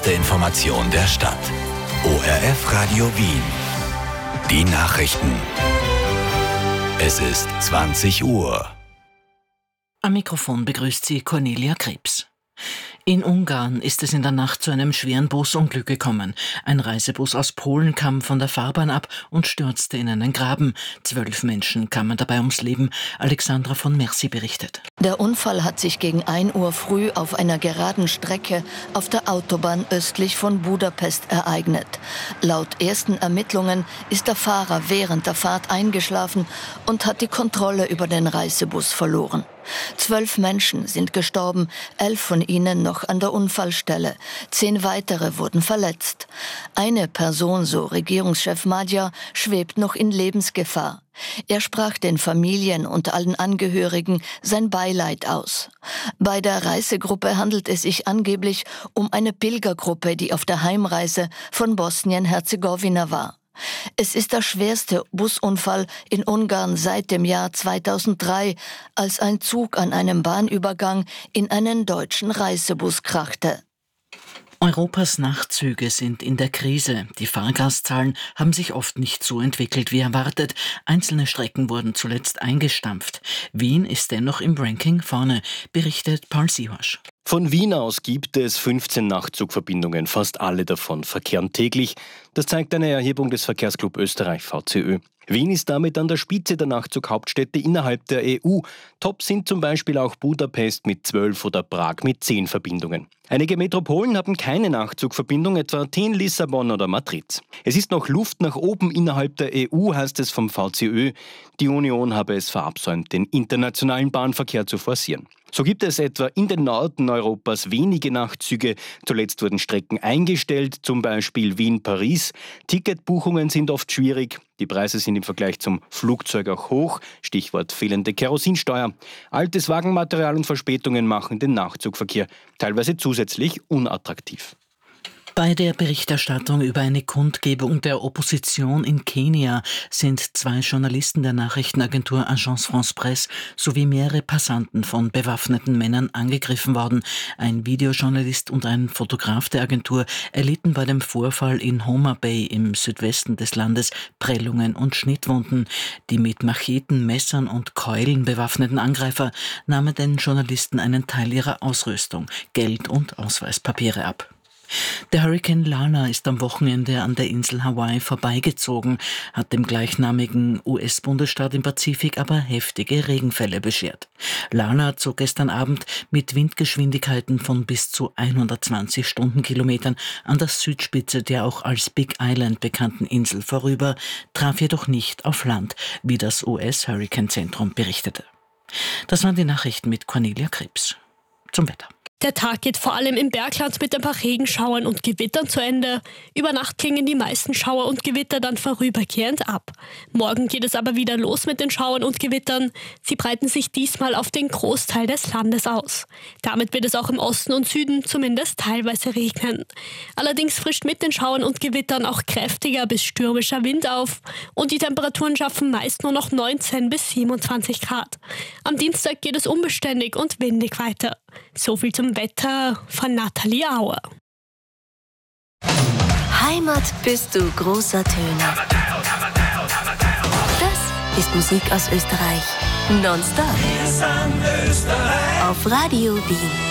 Die Information der Stadt. ORF Radio Wien. Die Nachrichten. Es ist 20 Uhr. Am Mikrofon begrüßt sie Cornelia Krebs. In Ungarn ist es in der Nacht zu einem schweren Busunglück gekommen. Ein Reisebus aus Polen kam von der Fahrbahn ab und stürzte in einen Graben. 12 Menschen kamen dabei ums Leben. Alexandra von Mercy berichtet. Der Unfall hat sich gegen 1 Uhr früh auf einer geraden Strecke auf der Autobahn östlich von Budapest ereignet. Laut ersten Ermittlungen ist der Fahrer während der Fahrt eingeschlafen und hat die Kontrolle über den Reisebus verloren. 12 Menschen sind gestorben, 11 von ihnen noch an der Unfallstelle. 10 weitere wurden verletzt. Eine Person, so Regierungschef Magyar, schwebt noch in Lebensgefahr. Er sprach den Familien und allen Angehörigen sein Beileid aus. Bei der Reisegruppe handelt es sich angeblich um eine Pilgergruppe, die auf der Heimreise von Bosnien-Herzegowina war. Es ist der schwerste Busunfall in Ungarn seit dem Jahr 2003, als ein Zug an einem Bahnübergang in einen deutschen Reisebus krachte. Europas Nachtzüge sind in der Krise. Die Fahrgastzahlen haben sich oft nicht so entwickelt wie erwartet. Einzelne Strecken wurden zuletzt eingestampft. Wien ist dennoch im Ranking vorne, berichtet Paul Sihorsch. Von Wien aus gibt es 15 Nachtzugverbindungen, fast alle davon verkehren täglich. Das zeigt eine Erhebung des Verkehrsclub Österreich VCÖ. Wien ist damit an der Spitze der Nachtzughauptstädte innerhalb der EU. Top sind zum Beispiel auch Budapest mit 12 oder Prag mit 10 Verbindungen. Einige Metropolen haben keine Nachtzugverbindung, etwa Athen, Lissabon oder Madrid. Es ist noch Luft nach oben innerhalb der EU, heißt es vom VCÖ. Die Union habe es verabsäumt, den internationalen Bahnverkehr zu forcieren. So gibt es etwa in den Norden Europas wenige Nachtzüge. Zuletzt wurden Strecken eingestellt, zum Beispiel Wien-Paris. Ticketbuchungen sind oft schwierig. Die Preise sind im Vergleich zum Flugzeug auch hoch. Stichwort fehlende Kerosinsteuer. Altes Wagenmaterial und Verspätungen machen den Nachtzugverkehr teilweise zusätzlich unattraktiv. Bei der Berichterstattung über eine Kundgebung der Opposition in Kenia sind 2 Journalisten der Nachrichtenagentur Agence France-Presse sowie mehrere Passanten von bewaffneten Männern angegriffen worden. Ein Videojournalist und ein Fotograf der Agentur erlitten bei dem Vorfall in Homa Bay im Südwesten des Landes Prellungen und Schnittwunden. Die mit Macheten, Messern und Keulen bewaffneten Angreifer nahmen den Journalisten einen Teil ihrer Ausrüstung, Geld und Ausweispapiere ab. Der Hurrikan Lana ist am Wochenende an der Insel Hawaii vorbeigezogen, hat dem gleichnamigen US-Bundesstaat im Pazifik aber heftige Regenfälle beschert. Lana zog gestern Abend mit Windgeschwindigkeiten von bis zu 120 Stundenkilometern an der Südspitze der auch als Big Island bekannten Insel vorüber, traf jedoch nicht auf Land, wie das US-Hurrikanzentrum berichtete. Das waren die Nachrichten mit Cornelia Krebs. Zum Wetter. Der Tag geht vor allem im Bergland mit ein paar Regenschauern und Gewittern zu Ende. Über Nacht klingen die meisten Schauer und Gewitter dann vorübergehend ab. Morgen geht es aber wieder los mit den Schauern und Gewittern. Sie breiten sich diesmal auf den Großteil des Landes aus. Damit wird es auch im Osten und Süden zumindest teilweise regnen. Allerdings frischt mit den Schauern und Gewittern auch kräftiger bis stürmischer Wind auf. Und die Temperaturen schaffen meist nur noch 19 bis 27 Grad. Am Dienstag geht es unbeständig und windig weiter. So viel zum Wetter von Nathalie Auer. Heimat bist du großer Töne. Das ist Musik aus Österreich. Nonstop. Auf Radio Wien.